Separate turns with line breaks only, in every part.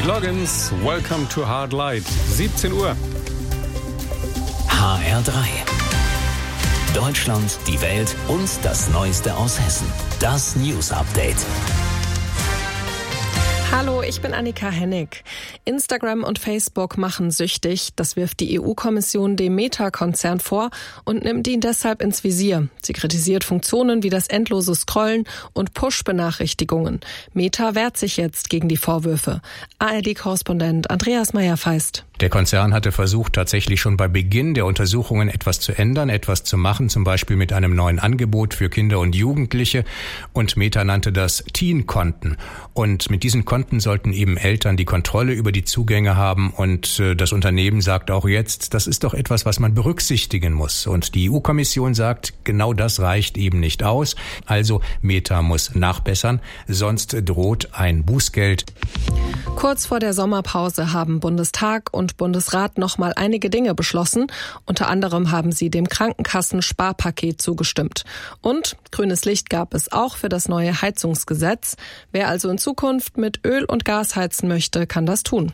Loggins, Welcome to Hard Light, 17 Uhr.
HR3. Deutschland, die Welt und das Neueste aus Hessen. Das News Update.
Hallo, ich bin Annika Hennig. Instagram und Facebook machen süchtig. Das wirft die EU-Kommission dem Meta-Konzern vor und nimmt ihn deshalb ins Visier. Sie kritisiert Funktionen wie das endlose Scrollen und Push-Benachrichtigungen. Meta wehrt sich jetzt gegen die Vorwürfe. ARD-Korrespondent Andreas Meyer-Feist.
Der Konzern hatte versucht, tatsächlich schon bei Beginn der Untersuchungen etwas zu ändern, etwas zu machen, zum Beispiel mit einem neuen Angebot für Kinder und Jugendliche. Und Meta nannte das Teen-Konten. Und mit diesen Konten sollten eben Eltern die Kontrolle über die Zugänge haben. Und das Unternehmen sagt auch jetzt, das ist doch etwas, was man berücksichtigen muss. Und die EU-Kommission sagt, genau das reicht eben nicht aus. Also Meta muss nachbessern, sonst droht ein Bußgeld.
Kurz vor der Sommerpause haben Bundestag und Bundesrat noch mal einige Dinge beschlossen. Unter anderem haben sie dem Krankenkassen-Sparpaket zugestimmt. Und grünes Licht gab es auch für das neue Heizungsgesetz. Wer also in Zukunft mit Öl und Gas heizen möchte, kann das tun.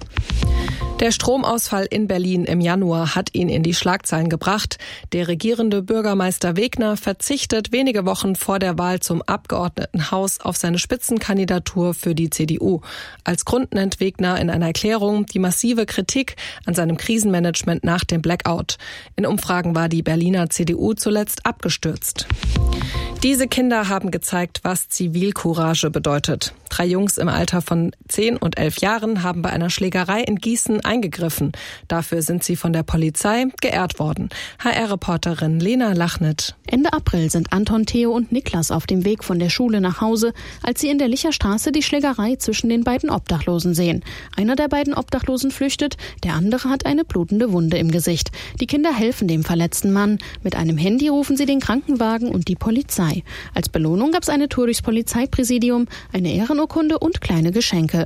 Der Stromausfall in Berlin im Januar hat ihn in die Schlagzeilen gebracht. Der regierende Bürgermeister Wegner verzichtet wenige Wochen vor der Wahl zum Abgeordnetenhaus auf seine Spitzenkandidatur für die CDU. Als Grund nennt Wegner in einer Erklärung die massive Kritik an seinem Krisenmanagement nach dem Blackout. In Umfragen war die Berliner CDU zuletzt abgestürzt. Diese Kinder haben gezeigt, was Zivilcourage bedeutet. 3 Jungs im Alter von 10 und 11 Jahren haben bei einer Schlägerei in Gießen eingegriffen. Dafür sind sie von der Polizei geehrt worden. HR-Reporterin Lena Lachnit.
Ende April sind Anton, Theo und Niklas auf dem Weg von der Schule nach Hause, als sie in der Licherstraße die Schlägerei zwischen den beiden Obdachlosen sehen. Einer der beiden Obdachlosen flüchtet, der andere hat eine blutende Wunde im Gesicht. Die Kinder helfen dem verletzten Mann. Mit einem Handy rufen sie den Krankenwagen und die Polizei. Als Belohnung gab es eine Tour durchs Polizeipräsidium, eine Ehrenurkunde und kleine Geschenke.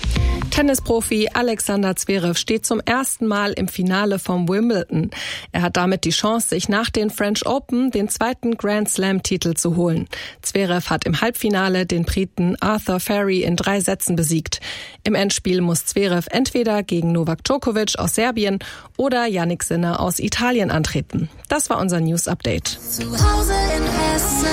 Tennisprofi Alexander Zverev steht zum ersten Mal im Finale vom Wimbledon. Er hat damit die Chance, sich nach den French Open den zweiten Grand Slam-Titel zu holen. Zverev hat im Halbfinale den Briten Arthur Ferry in 3 Sätzen besiegt. Im Endspiel muss Zverev entweder gegen Novak Djokovic aus Serbien oder Jannik Sinner aus Italien antreten. Das war unser News Update.
Zu Hause in Hessen.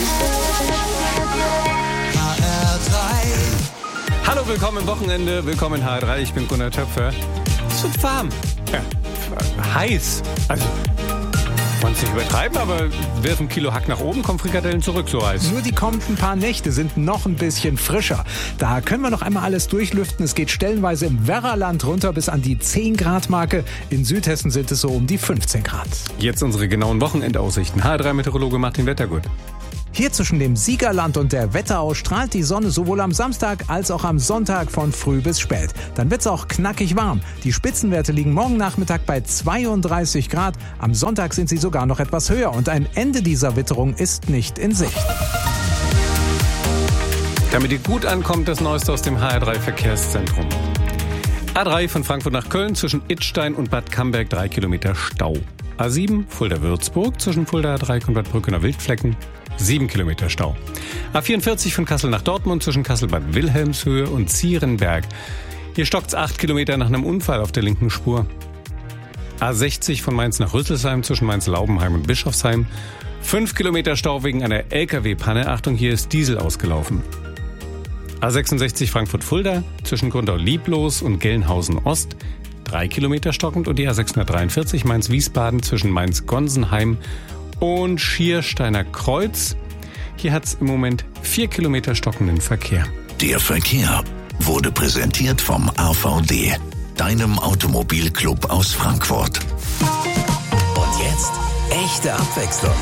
Hallo, willkommen im Wochenende, willkommen in HR3, ich bin Gunnar Töpfer. Es wird warm, ja, heiß, also wollen es nicht übertreiben, aber wirf 1 Kilo Hack nach oben, kommen Frikadellen zurück, so heiß.
Nur die kommenden paar Nächte sind noch ein bisschen frischer. Da können wir noch einmal alles durchlüften. Es geht stellenweise im Werraland runter bis an die 10-Grad-Marke. In Südhessen sind es so um die 15 Grad.
Jetzt unsere genauen Wochenendaussichten. HR3-Meteorologe Martin Wettergut.
Hier zwischen dem Siegerland und der Wetterau strahlt die Sonne sowohl am Samstag als auch am Sonntag von früh bis spät. Dann wird's auch knackig warm. Die Spitzenwerte liegen morgen Nachmittag bei 32 Grad. Am Sonntag sind sie sogar noch etwas höher und ein Ende dieser Witterung ist nicht in Sicht.
Damit ihr gut ankommt, das Neueste aus dem HR3 Verkehrszentrum. A3 von Frankfurt nach Köln zwischen Idstein und Bad Camberg 3 Kilometer Stau. A7 Fulda-Würzburg zwischen Fulda A3 und Bad Brückener Wildflecken 7 Kilometer Stau. A44 von Kassel nach Dortmund zwischen Kassel-Bad Wilhelmshöhe und Zierenberg. Hier stockt's 8 Kilometer nach einem Unfall auf der linken Spur. A60 von Mainz nach Rüsselsheim zwischen Mainz-Laubenheim und Bischofsheim. 5 Kilometer Stau wegen einer LKW-Panne. Achtung, hier ist Diesel ausgelaufen. A66 Frankfurt-Fulda zwischen Gründau-Lieblos und Gelnhausen-Ost. 3 Kilometer stockend. Und die A643 Mainz-Wiesbaden zwischen Mainz-Gonsenheim und Schiersteiner Kreuz. Hier hat es im Moment 4 Kilometer stockenden Verkehr.
Der Verkehr wurde präsentiert vom AVD, deinem Automobilclub aus Frankfurt.
Und jetzt echte Abwechslung.